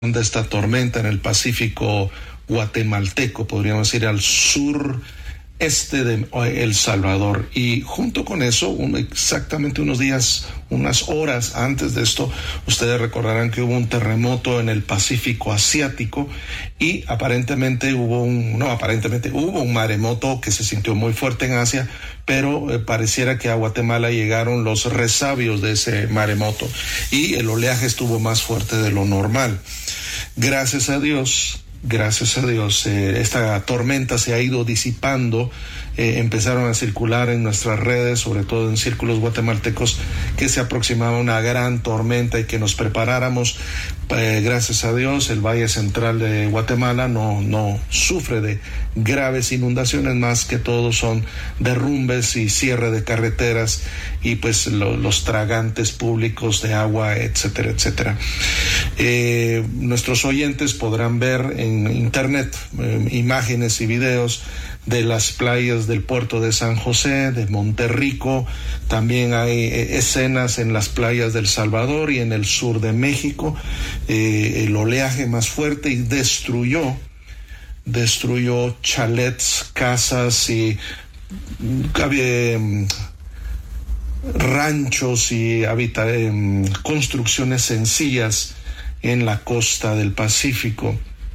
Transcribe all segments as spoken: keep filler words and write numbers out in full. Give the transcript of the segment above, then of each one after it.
de esta tormenta en el Pacífico guatemalteco, podríamos decir al sur este de El Salvador. Y junto con eso, un, exactamente unos días, unas horas antes de esto, ustedes recordarán que hubo un terremoto en el Pacífico asiático y aparentemente hubo un, no aparentemente, hubo un maremoto que se sintió muy fuerte en Asia, pero eh, pareciera que a Guatemala llegaron los resabios de ese maremoto y el oleaje estuvo más fuerte de lo normal. Gracias a Dios, gracias a Dios, eh, esta tormenta se ha ido disipando. Eh, empezaron a circular en nuestras redes, sobre todo en círculos guatemaltecos, que se aproximaba una gran tormenta y que nos preparáramos. Eh, gracias a Dios, el Valle Central de Guatemala no, no sufre de graves inundaciones, más que todo son derrumbes y cierre de carreteras y pues lo, los tragantes públicos de agua, etcétera, etcétera. Eh, nuestros oyentes podrán ver en internet eh, imágenes y videos de las playas del puerto de San José, de Monterrico. También hay eh, escenas en las playas del Salvador y en el sur de México. Eh, el oleaje más fuerte y destruyó, destruyó chalets, casas y eh, ranchos y habita, eh, construcciones sencillas en la costa del Pacífico.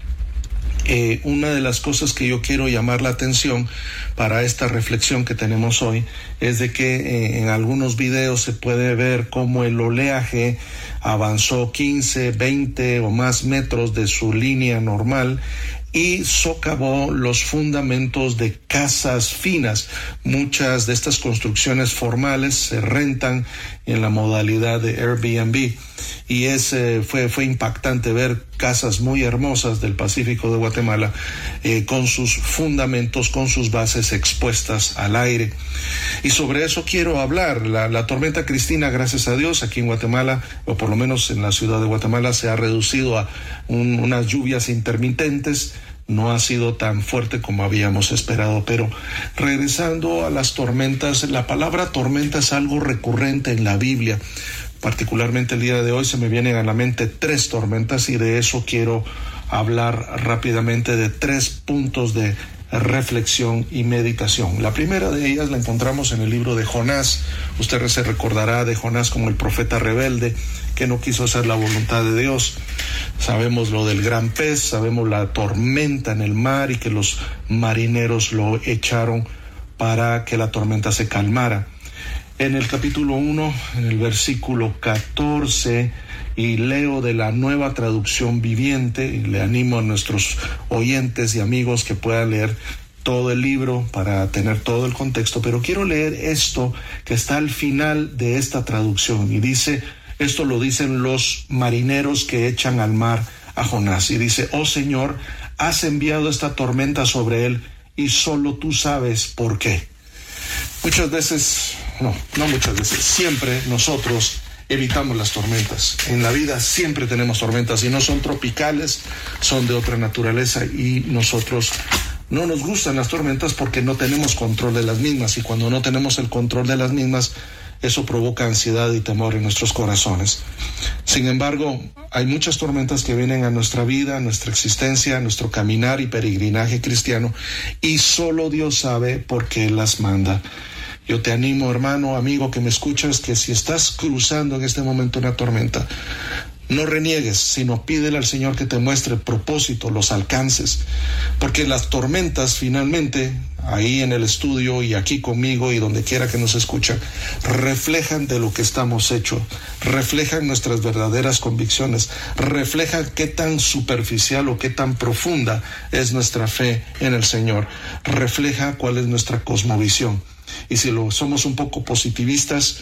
Eh, una de las cosas que yo quiero llamar la atención para esta reflexión que tenemos hoy es de que eh, en algunos videos se puede ver cómo el oleaje avanzó quince, veinte o más metros de su línea normal y socavó los fundamentos de casas finas. Muchas de estas construcciones formales se rentan en la modalidad de Airbnb y es, eh, fue, fue impactante ver casas muy hermosas del Pacífico de Guatemala eh, con sus fundamentos, con sus bases expuestas al aire. Y sobre eso quiero hablar. La, la tormenta Cristina, gracias a Dios, aquí en Guatemala, o por lo menos en la ciudad de Guatemala, se ha reducido a un, unas lluvias intermitentes. No ha sido tan fuerte como habíamos esperado, pero regresando a las tormentas, la palabra tormenta es algo recurrente en la Biblia. Particularmente el día de hoy se me vienen a la mente tres tormentas y de eso quiero hablar rápidamente, de tres puntos de reflexión y meditación. La primera de ellas la encontramos en el libro de Jonás. Usted se recordará de Jonás como el profeta rebelde que no quiso hacer la voluntad de Dios. Sabemos lo del gran pez, sabemos la tormenta en el mar y que los marineros lo echaron para que la tormenta se calmara. En el capítulo uno, en el versículo catorce, y leo de la Nueva Traducción Viviente, y le animo a nuestros oyentes y amigos que puedan leer todo el libro para tener todo el contexto, pero quiero leer esto que está al final de esta traducción, y dice, esto lo dicen los marineros que echan al mar a Jonás, y dice, oh Señor, has enviado esta tormenta sobre él, y solo tú sabes por qué. Muchas veces, no, no muchas veces, siempre nosotros evitamos las tormentas. En la vida siempre tenemos tormentas y no son tropicales, son de otra naturaleza y nosotros no nos gustan las tormentas porque no tenemos control de las mismas y cuando no tenemos el control de las mismas, eso provoca ansiedad y temor en nuestros corazones. Sin embargo, hay muchas tormentas que vienen a nuestra vida, a nuestra existencia, a nuestro caminar y peregrinaje cristiano y solo Dios sabe por qué las manda. Yo te animo, hermano, amigo, que me escuchas, que si estás cruzando en este momento una tormenta, no reniegues, sino pídele al Señor que te muestre el propósito, los alcances, porque las tormentas finalmente, ahí en el estudio y aquí conmigo y donde quiera que nos escuchen, reflejan de lo que estamos hechos, reflejan nuestras verdaderas convicciones, reflejan qué tan superficial o qué tan profunda es nuestra fe en el Señor, refleja cuál es nuestra cosmovisión. Y si lo somos un poco positivistas,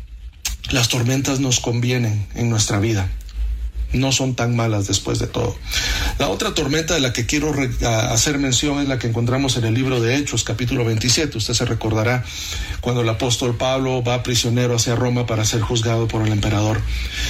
las tormentas nos convienen en nuestra vida. No son tan malas después de todo. La otra tormenta de la que quiero re- hacer mención es la que encontramos en el libro de Hechos, capítulo veintisiete. Usted se recordará cuando el apóstol Pablo va prisionero hacia Roma para ser juzgado por el emperador.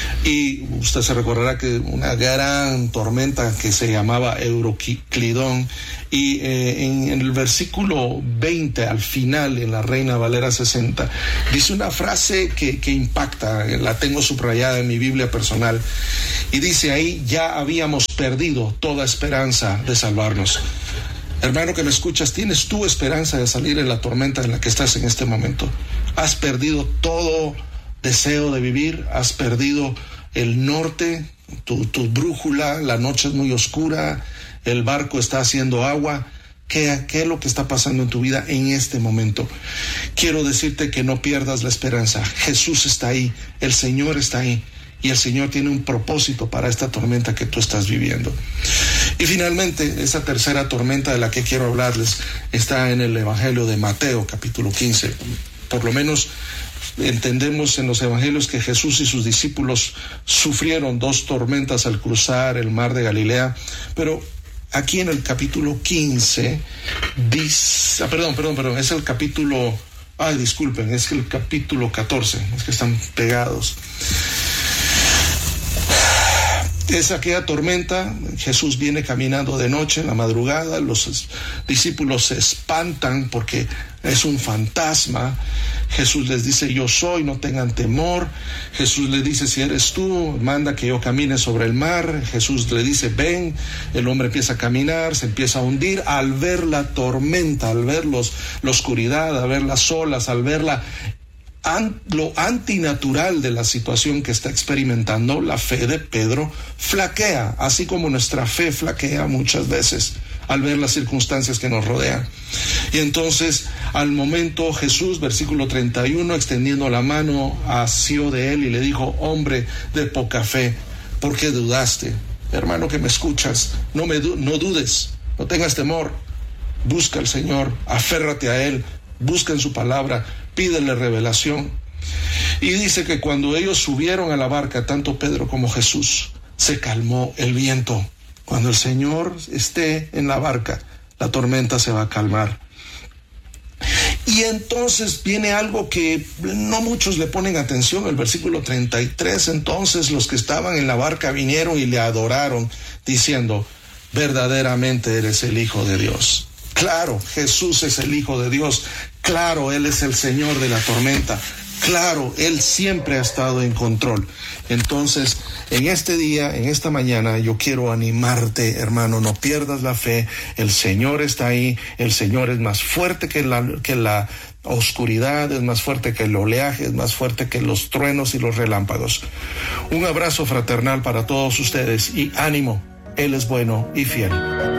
Y usted se recordará que una gran tormenta que se llamaba Euroclidón. Y eh, en, en el versículo veinte, al final, en la Reina Valera sesenta, dice una frase que, que impacta, la tengo subrayada en mi Biblia personal, Y dice ahí, ya habíamos perdido toda esperanza de salvarnos. Hermano que me escuchas, ¿tienes tu esperanza de salir en la tormenta en la que estás en este momento? ¿Has perdido todo deseo de vivir? ¿Has perdido el norte, tu, tu brújula? La noche es muy oscura, el barco está haciendo agua. ¿Qué, ¿Qué es lo que está pasando en tu vida en este momento? Quiero decirte que no pierdas la esperanza. Jesús está ahí, el Señor está ahí, y el Señor tiene un propósito para esta tormenta que tú estás viviendo. Y finalmente, esa tercera tormenta de la que quiero hablarles está en el Evangelio de Mateo, capítulo quince. Por lo menos entendemos en los evangelios que Jesús y sus discípulos sufrieron dos tormentas al cruzar el mar de Galilea, pero aquí en el capítulo quince dice, ah, perdón, perdón, perdón, es el capítulo, ay, disculpen, es el capítulo catorce, es que están pegados. Es aquella tormenta, Jesús viene caminando de noche, en la madrugada, los discípulos se espantan porque es un fantasma. Jesús les dice, yo soy, no tengan temor. Jesús les dice, si eres tú, manda que yo camine sobre el mar. Jesús le dice, ven. El hombre empieza a caminar, se empieza a hundir. Al ver la tormenta, al ver los, la oscuridad, al ver las olas, al ver la... An, lo antinatural de la situación que está experimentando, la fe de Pedro flaquea, así como nuestra fe flaquea muchas veces al ver las circunstancias que nos rodean. Y entonces, al momento, Jesús, versículo treinta y uno, extendiendo la mano, asió de él y le dijo, hombre de poca fe, ¿por qué dudaste? Hermano que me escuchas, no, me du- no dudes, no tengas temor, busca al Señor, aférrate a Él, busca en su palabra, pídele revelación. Y dice que cuando ellos subieron a la barca, tanto Pedro como Jesús, se calmó el viento. Cuando el Señor esté en la barca, la tormenta se va a calmar. Y entonces viene algo que no muchos le ponen atención, el versículo treinta y tres, entonces los que estaban en la barca vinieron y le adoraron, diciendo, verdaderamente eres el Hijo de Dios. Claro, Jesús es el Hijo de Dios. Claro, Él es el Señor de la tormenta. Claro, Él siempre ha estado en control. Entonces, en este día, en esta mañana, yo quiero animarte, hermano, no pierdas la fe. El Señor está ahí. El Señor es más fuerte que la, que la oscuridad, es más fuerte que el oleaje, es más fuerte que los truenos y los relámpagos. Un abrazo fraternal para todos ustedes y ánimo. Él es bueno y fiel.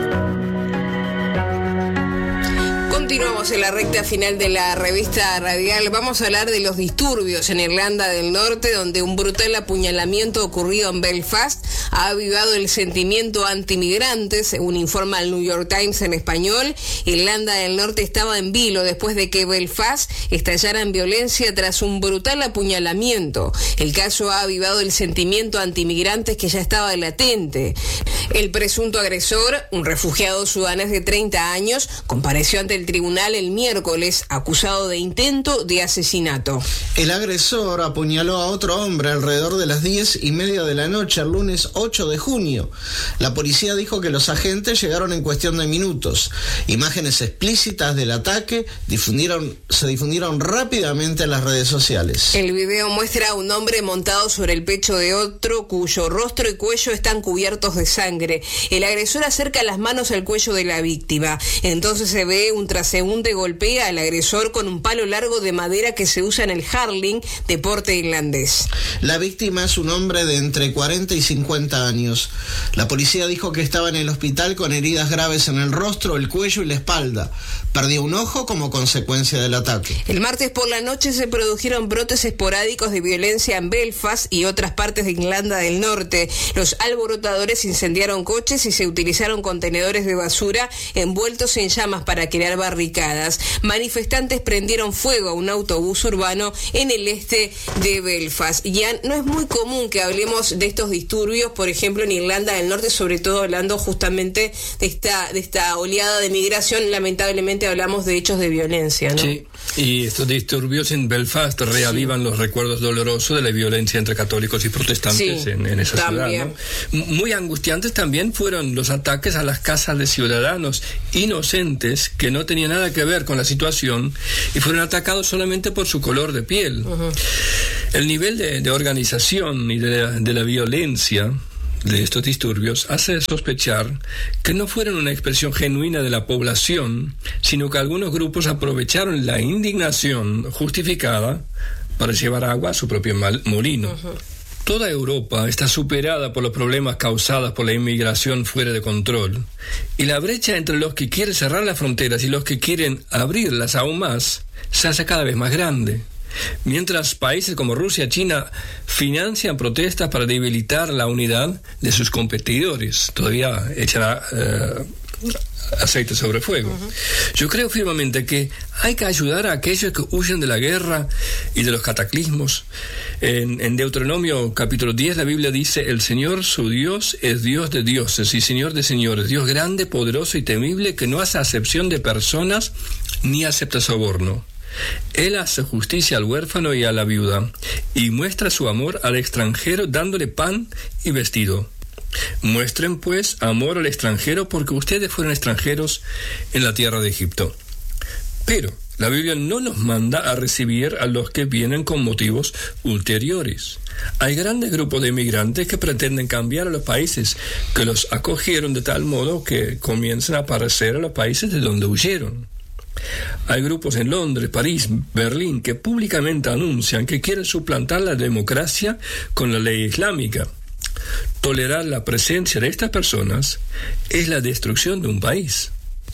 Continuamos en la recta final de la revista radial. Vamos a hablar de los disturbios en Irlanda del Norte, donde un brutal apuñalamiento ocurrido en Belfast ha avivado el sentimiento antimigrante, según informa el New York Times en español. Irlanda del Norte estaba en vilo después de que Belfast estallara en violencia tras un brutal apuñalamiento. El caso ha avivado el sentimiento antimigrantes que ya estaba latente. El presunto agresor, un refugiado sudanés de treinta años, compareció ante el tribunal el miércoles acusado de intento de asesinato. El agresor apuñaló a otro hombre alrededor de las diez y media de la noche el lunes ocho de junio. La policía dijo que los agentes llegaron en cuestión de minutos. Imágenes explícitas del ataque difundieron, se difundieron rápidamente en las redes sociales. El video muestra a un hombre montado sobre el pecho de otro cuyo rostro y cuello están cubiertos de sangre. El agresor acerca las manos al cuello de la víctima. Entonces se ve un transeúnte golpea al agresor con un palo largo de madera que se usa en el hurling, deporte irlandés. La víctima es un hombre de entre cuarenta y cincuenta años. La policía dijo que estaba en el hospital con heridas graves en el rostro, el cuello y la espalda. Perdió un ojo como consecuencia del ataque. El martes por la noche se produjeron brotes esporádicos de violencia en Belfast y otras partes de Irlanda del Norte. Los alborotadores incendiaron coches y se utilizaron contenedores de basura envueltos en llamas para crear barricadas. Manifestantes prendieron fuego a un autobús urbano en el este de Belfast. Ya no es muy común que hablemos de estos disturbios, por ejemplo en Irlanda del Norte, sobre todo hablando justamente de esta, de esta oleada de migración. Lamentablemente hablamos de hechos de violencia, ¿no? Sí, y estos disturbios en Belfast reavivan sí. los recuerdos dolorosos de la violencia entre católicos y protestantes sí, en, en esa también. ciudad, ¿no? Muy angustiantes también fueron los ataques a las casas de ciudadanos inocentes que no tenían nada que ver con la situación y fueron atacados solamente por su color de piel. Uh-huh. El nivel de, de organización y de la, de la violencia de estos disturbios hace sospechar que no fueron una expresión genuina de la población, sino que algunos grupos aprovecharon la indignación justificada para llevar agua a su propio molino. Uh-huh. Toda Europa está superada por los problemas causados por la inmigración fuera de control, y la brecha entre los que quieren cerrar las fronteras y los que quieren abrirlas aún más se hace cada vez más grande. Mientras países como Rusia y China financian protestas para debilitar la unidad de sus competidores, todavía echan uh, aceite sobre fuego. Uh-huh. Yo creo firmemente que hay que ayudar a aquellos que huyen de la guerra y de los cataclismos. En, en Deuteronomio capítulo diez la Biblia dice: el Señor su Dios es Dios de dioses y Señor de señores, Dios grande, poderoso y temible, que no hace acepción de personas ni acepta soborno. Él hace justicia al huérfano y a la viuda, y muestra su amor al extranjero dándole pan y vestido. Muestren pues amor al extranjero, porque ustedes fueron extranjeros en la tierra de Egipto. Pero la Biblia no nos manda a recibir a los que vienen con motivos ulteriores. Hay grandes grupos de inmigrantes que pretenden cambiar a los países que los acogieron de tal modo que comiencen a parecer a los países de donde huyeron. Hay grupos en Londres, París, Berlín que públicamente anuncian que quieren suplantar la democracia con la ley islámica. Tolerar la presencia de estas personas es la destrucción de un país.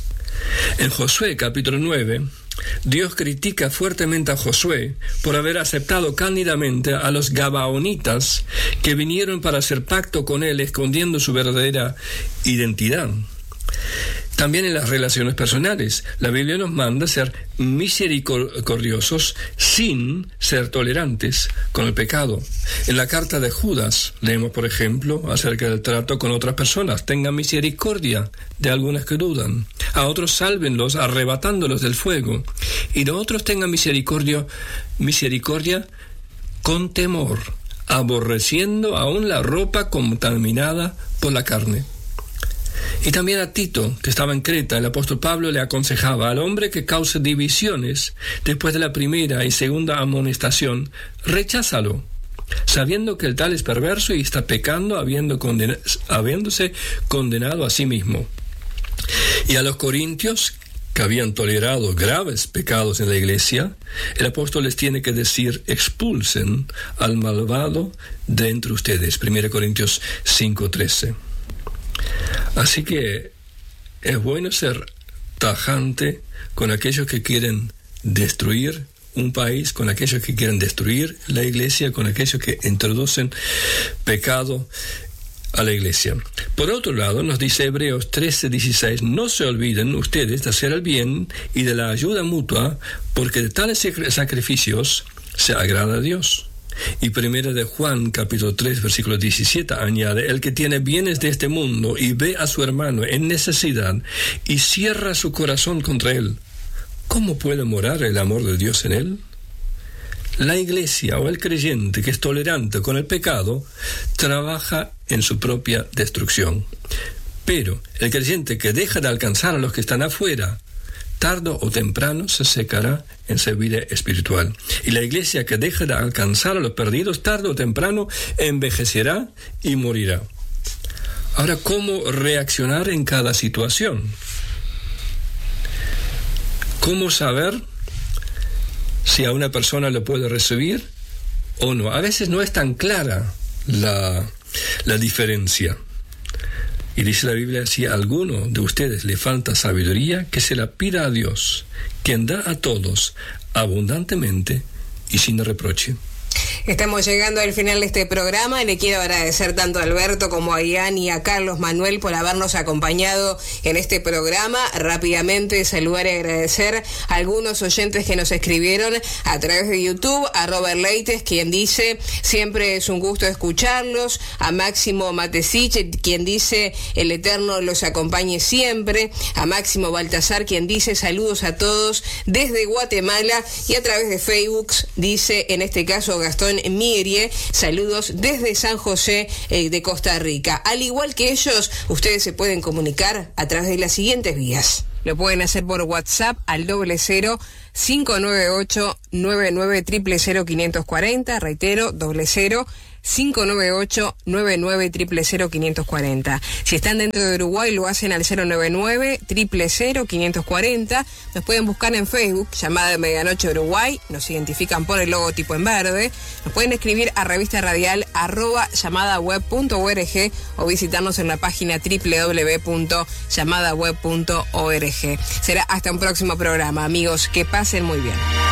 En Josué capítulo nueve, Dios critica fuertemente a Josué por haber aceptado cándidamente a los gabaonitas que vinieron para hacer pacto con él escondiendo su verdadera identidad. También en las relaciones personales, la Biblia nos manda ser misericordiosos sin ser tolerantes con el pecado. En la carta de Judas leemos, por ejemplo, acerca del trato con otras personas: tengan misericordia de algunas que dudan, a otros sálvenlos arrebatándolos del fuego, y de otros tengan misericordia, misericordia con temor, aborreciendo aún la ropa contaminada por la carne. Y también a Tito, que estaba en Creta, el apóstol Pablo le aconsejaba: al hombre que cause divisiones después de la primera y segunda amonestación, recházalo, sabiendo que el tal es perverso y está pecando, habiendo condena- habiéndose condenado a sí mismo. Y a los corintios, que habían tolerado graves pecados en la iglesia, el apóstol les tiene que decir: expulsen al malvado de entre ustedes. primera Corintios cinco trece. Así que es bueno ser tajante con aquellos que quieren destruir un país, con aquellos que quieren destruir la iglesia, con aquellos que introducen pecado a la iglesia. Por otro lado, nos dice Hebreos trece dieciséis: no se olviden ustedes de hacer el bien y de la ayuda mutua, porque de tales sacrificios se agrada a Dios. Y primera de Juan capítulo tres versículo diecisiete añade: el que tiene bienes de este mundo y ve a su hermano en necesidad y cierra su corazón contra él, ¿cómo puede morar el amor de Dios en él? La iglesia o el creyente que es tolerante con el pecado trabaja en su propia destrucción. Pero el creyente que deja de alcanzar a los que están afuera, tarde o temprano se secará en su vida espiritual. Y la iglesia que deja de alcanzar a los perdidos, tarde o temprano envejecerá y morirá. Ahora, ¿cómo reaccionar en cada situación? ¿Cómo saber si a una persona le puede recibir o no? A veces no es tan clara la, la diferencia. Y dice la Biblia: si a alguno de ustedes le falta sabiduría, que se la pida a Dios, quien da a todos abundantemente y sin reproche. Estamos llegando al final de este programa. Le quiero agradecer tanto a Alberto como a Ian y a Carlos Manuel por habernos acompañado en este programa. Rápidamente saludar y agradecer a algunos oyentes que nos escribieron a través de YouTube, a Robert Leites, quien dice: siempre es un gusto escucharlos, a Máximo Matesich, quien dice: el Eterno los acompañe siempre, a Máximo Baltasar, quien dice: saludos a todos desde Guatemala, y a través de Facebook dice, en este caso, Gastón Migrie: saludos desde San José eh, de Costa Rica. Al igual que ellos, ustedes se pueden comunicar a través de las siguientes vías. Lo pueden hacer por WhatsApp al doble cero cinco nueve ocho nueve nueve cero cero cero quinientos cuarenta, reitero, doble cero cinco nueve ocho, nueve nueve cero cero cero quinientos cuarenta. Si están dentro de Uruguay, lo hacen al cero nueve nueve, cero cero cero quinientos cuarenta. Nos pueden buscar en Facebook, Llamada de Medianoche Uruguay, nos identifican por el logotipo en verde. Nos pueden escribir a revista radial arroba llamadaweb punto org o visitarnos en la página doble u doble u doble u punto llamadaweb punto org. Será hasta un próximo programa, amigos, que pasen muy bien.